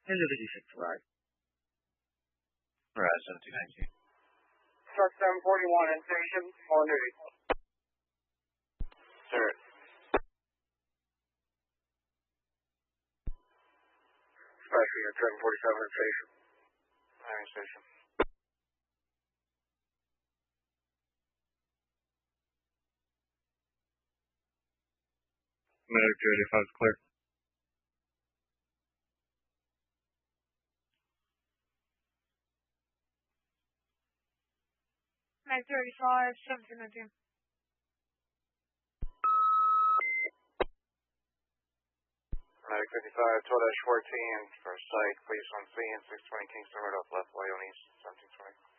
into the D6 flag. Right, 1719. Truck 741 in station, on duty. Sir. Dispatch unit 747 in station. I'm in station. Medic 285 is clear. Mag 35, 1719. Medic 55, 12-14 for site, please on scene, 620 Kingston Road off left, Wyoming, 1720.